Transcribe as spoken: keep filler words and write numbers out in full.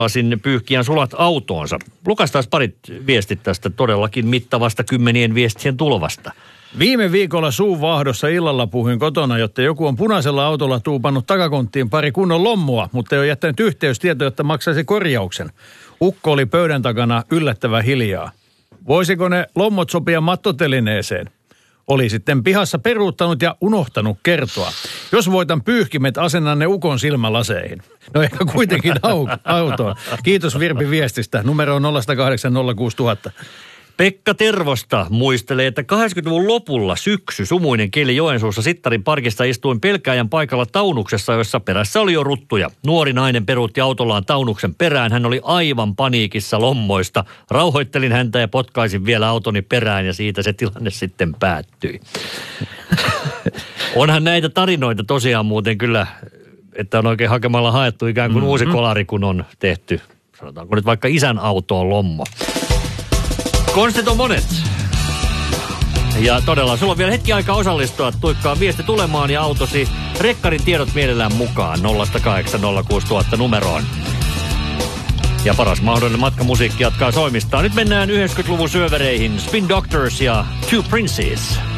sinne pyyhkiän sulat autoonsa. Lukastaas parit viestit tästä todellakin mittavasta kymmenien viestien tulvasta. Viime viikolla suunvaahdossa illalla puhuin kotona, jotta joku on punaisella autolla tuupannut takakonttiin pari kunnon lommua, mutta ei ole jättänyt yhteystietoa, jotta maksaisi korjauksen. Ukko oli pöydän takana yllättävän hiljaa. Voisiko ne lommot sopia mattotelineeseen? Oli sitten pihassa peruuttanut ja unohtanut kertoa. Jos voitan pyyhkimet, asennan ne ukon silmälaseihin. No ehkä kuitenkin autoon. Kiitos Virpi viestistä. Numero on nolla yksi nolla kahdeksan nolla kuusi nolla nolla nolla. Pekka Tervosta muistelee, että kahdeksankymmentäluvun lopulla syksy, sumuinen keli Joensuussa Sittarin parkista istuin pelkääjän paikalla taunuksessa, jossa perässä oli jo ruttuja. Nuori nainen peruutti autollaan taunuksen perään. Hän oli aivan paniikissa lommoista. Rauhoittelin häntä ja potkaisin vielä autoni perään ja siitä se tilanne sitten päättyi. Onhan näitä tarinoita tosiaan muuten kyllä, että on oikein hakemalla haettu ikään kuin mm-hmm. uusi kolari, kun on tehty, sanotaanko nyt vaikka isän autoon lommo. Konstit on monet. Ja todella, sulla on vielä hetki aikaa osallistua. Tuikkaa viesti tulemaan ja autosi rekkarin tiedot mielellään mukaan nolla yksi nolla kahdeksan nolla kuusi nolla nolla nolla numeroon. Ja paras mahdollinen matkamusiikki jatkaa soimistaan. Nyt mennään yhdeksänkymmentäluvun syövereihin. Spin Doctors ja Two Princes.